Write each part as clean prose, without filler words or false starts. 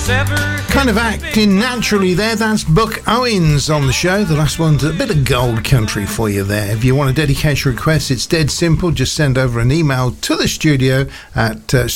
Kind of acting naturally there. That's Buck Owens on the show. The last one's a bit of gold country for you there. If you want a dedication request, it's dead simple. Just send over an email to the studio at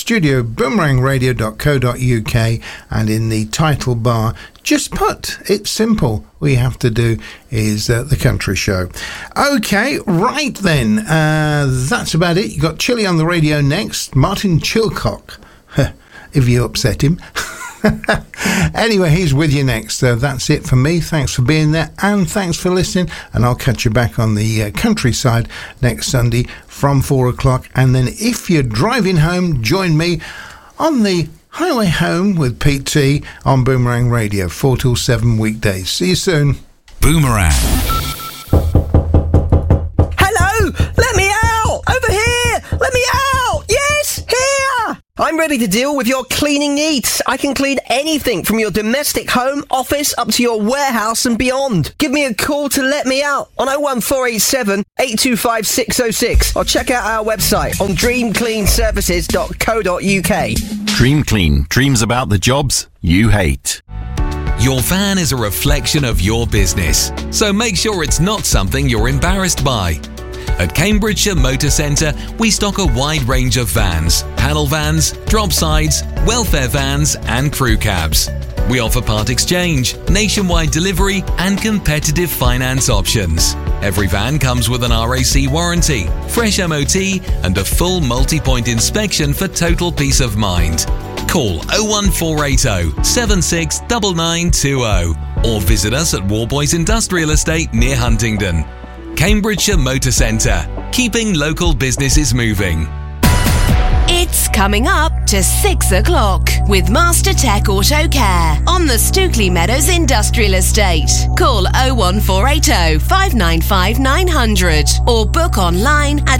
studioboomerangradio.co.uk, and in the title bar, just put It's Simple. All you have to do is the country show. Okay, right then. That's about it. You got Chili on the radio next. Martin Chilcock, if you upset him. Anyway, he's with you next. That's it for me. Thanks for being there, and thanks for listening. And I'll catch you back on the countryside next Sunday from 4 o'clock. And then if you're driving home, join me on the Highway Home with Pete T on Boomerang Radio, 4 till 7 weekdays. See you soon. Boomerang. Hello! Let me out! Over here! Let me out! Yes! Here! I'm ready to deal with your cleaning needs. I can clean anything from your domestic home, office, up to your warehouse and beyond. Give me a call to let me out on 01487 825 606 or check out our website on dreamcleanservices.co.uk. Dream Clean. Dreams about the jobs you hate. Your van is a reflection of your business, so make sure it's not something you're embarrassed by. At Cambridgeshire Motor Centre, we stock a wide range of vans, panel vans, drop sides, welfare vans and crew cabs. We offer part exchange, nationwide delivery and competitive finance options. Every van comes with an RAC warranty, fresh MOT and a full multi-point inspection for total peace of mind. Call 01480 769920 or visit us at Warboys Industrial Estate near Huntingdon. Cambridgeshire Motor Centre, keeping local businesses moving. It's coming up to 6 o'clock with Master Tech Auto Care on the Stookley Meadows Industrial Estate. Call 01480 595 900 or book online at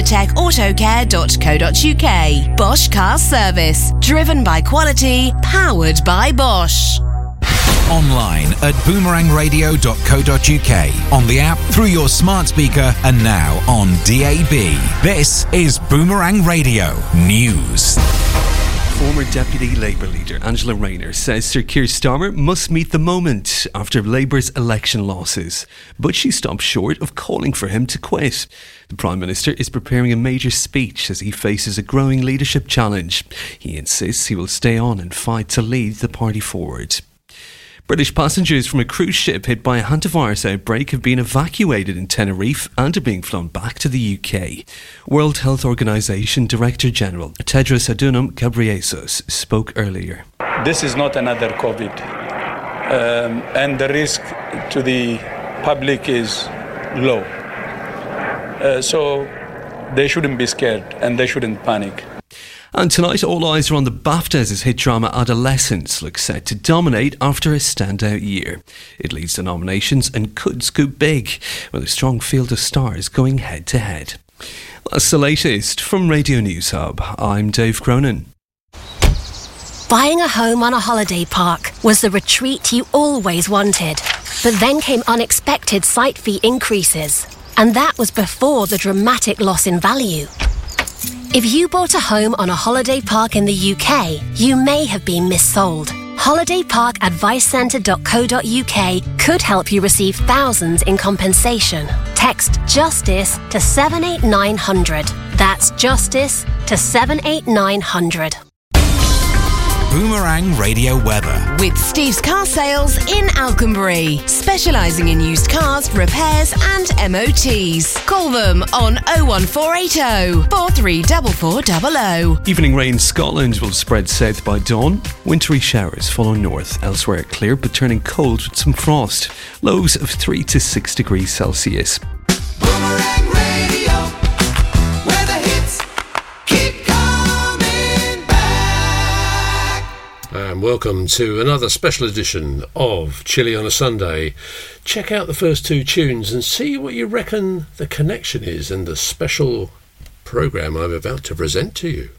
mastertechautocare.co.uk. Bosch Car Service, driven by quality, powered by Bosch. Online at boomerangradio.co.uk, on the app, through your smart speaker, and now on DAB. This is Boomerang Radio News. Former Deputy Labour leader Angela Rayner says Sir Keir Starmer must meet the moment after Labour's election losses, but she stopped short of calling for him to quit. The Prime Minister is preparing a major speech as he faces a growing leadership challenge. He insists he will stay on and fight to lead the party forward. British passengers from a cruise ship hit by a hantavirus outbreak have been evacuated in Tenerife and are being flown back to the UK. World Health Organization Director General Tedros Adhanom Ghebreyesus spoke earlier. This is not another COVID, and the risk to the public is low. So they shouldn't be scared and they shouldn't panic. And tonight, all eyes are on the BAFTAs as hit drama Adolescence looks set to dominate after a standout year. It leads to nominations and could scoop big, with a strong field of stars going head to head. That's the latest from Radio News Hub. I'm Dave Cronin. Buying a home on a holiday park was the retreat you always wanted. But then came unexpected site fee increases. And that was before the dramatic loss in value. If you bought a home on a holiday park in the UK, you may have been missold. HolidayParkAdviceCentre.co.uk could help you receive thousands in compensation. Text JUSTICE to 78900. That's JUSTICE to 78900. Boomerang Radio weather. With Steve's Car Sales in Alconbury, specialising in used cars, repairs and MOTs. Call them on 01480 434400. Evening rain in Scotland will spread south by dawn. Wintry showers follow north. Elsewhere clear but turning cold with some frost. Lows of 3 to 6 degrees Celsius. Boomerang Radio, where the hits keep coming back. And welcome to another special edition of Chili on a Sunday. Check out the first two tunes and see what you reckon the connection is in the special programme I'm about to present to you.